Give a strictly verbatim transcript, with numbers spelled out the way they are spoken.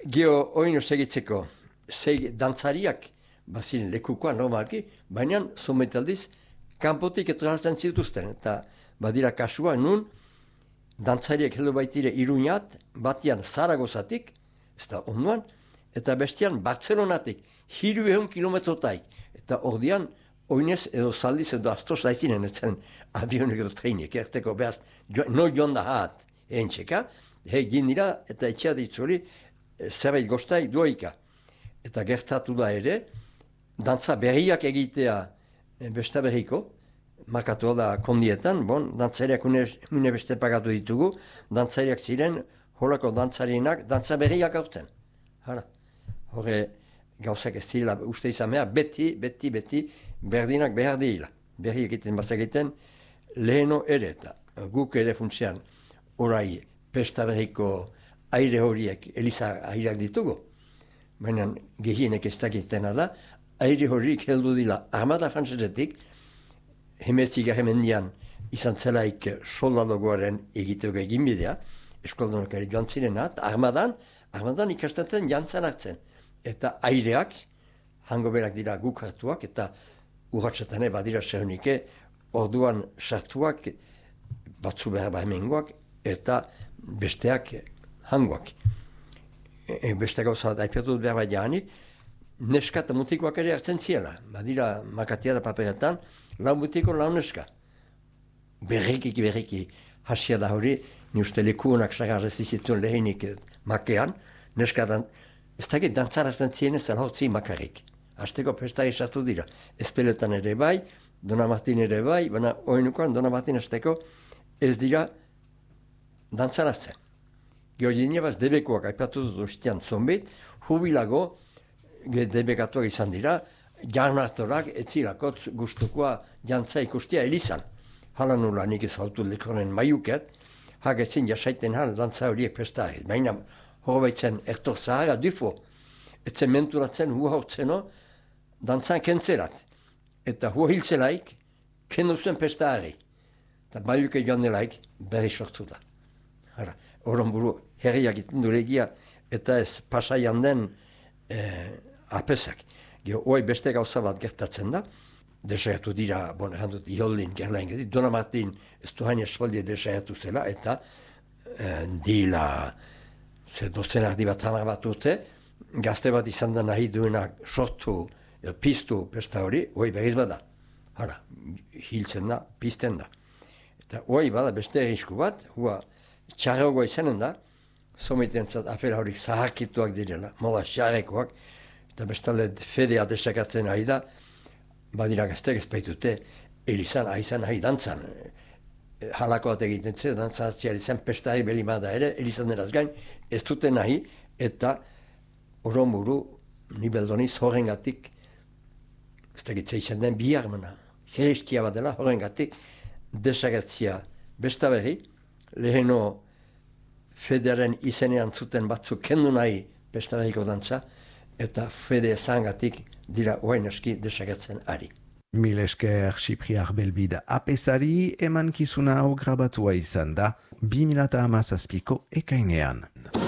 Geo oino segitzeko, seg dantzariak, bazin lekukoa normalki, baina sometaldiz, kanpotik etortzen zituzten, eta badira kasua nun, dantzariak heldu baitire Iruñat, batian Zaragozatik, ez da onduan, eta bestian Bartzelonatik, hiru ehun kilometrotaik, eta ordian, oinez edo zaldiz edo astroz daizinen, etzen avionek edo treinek, erteko behaz, no joan da hat, egin txeka, egin dira, eta etxea ditzuri, zerbait goztai duaika. Eta gertatu da ere, dantza berriak egitea besta berriko, markatu da kondietan, bon, dantzariak une beste pagatu ditugu, dantzariak ziren, holako dantzarienak, dantza berriak aurten. Hala, horre gauzak ez direla uste izan behar, beti, beti, beti, berdinak behar dira. Berri egiten bazak egiten, leheno ere, eta guk ere funtzean, orai, pesta berriko aire horiek, eliza aireak ditugu. Baina gehienek ez dakitena da, aire horiek heldu dila armada frantsesetik, hemetzik mendian izan zelaik soldadogoaren egiteko egin bidea, eskoldonok ere joan zirena, armadan, armadan ikastatzen jantzan hartzen. Eta aireak, hango berak dira guk hartuak, eta urratxetan badira zerunike, orduan sartuak, batzu behar bahemengoak, eta besteak hangoak. E, beste gauza daipetut behar bai jaanik, neska eta mutikoak ere hartzen ziela. Badira makatia da paperetan, lau mutiko, lau neska. Berriki, berriki, hasia da hori, ni uste lekuonak sagarrez izituen lehenik makean, neska da, ez dakit dantzar hartzen zienez alhortzi makarrik. Azteko pestari sartu dira. Espeletan ere bai, Dona Martin ere bai, baina oinukoan Dona Martin azteko ez dira dantzar hartzen. Georginia baz debekoak aipatu dut ustean zonbait, jubilago debekatuak izan dira, jarnartorak etzilakotz gustukoa jantza ikustia elizan. Hala nula nik ezautu lekonen maiuket, hagetzin jasaiten hal dantza horiek prestari. Baina horbaitzen ertor zahara dufo, etzen menturatzen hua hortzeno dantzan kentzerat. Eta hua hilzelaik, kendu zuen prestari. Eta maiuke joan delaik berri sortu da. Hala, horon buru herriak iten duregia eta ez pasaian den eh, apesak. Gero, oi beste gauza bat gertatzen da, desaiatu dira, bon, errandut, Iollin, Gerlain, Dona Martin, ez du hain espaldi desaiatu zela, eta eh, dila, ze dozen ardi bat hamar bat urte, gazte bat izan da nahi duena sortu, el, piztu pesta hori, oi berriz bada. Hala, hiltzen da, pizten da. Eta oi bada beste errisku bat, hua txarragoa izanen da, somitentzat afera horik zaharkituak direla, mola txarrekoak, eta bestalde fedea desakatzen ari da, badira gaztek ezpaitute, elizan, aizan, ahi dantzan. Halako bat egiten zen, dantzan aztia elizan, pestari belimada ere, elizan eraz gain, ez dute nahi, eta oron buru, ni beldoniz horrengatik, ez tegitze izan den biharmana, jeriskia bat dela, horrengatik, desakatzia besta berri, leheno federen izenean zuten batzuk kendu nahi besta berriko dantza, eta fede zangatik dira oain aski desagatzen ari. Mil esker Sipriar Belbida apesari eman kizuna hau grabatua izan da bi mila hamazazpiko ekainean.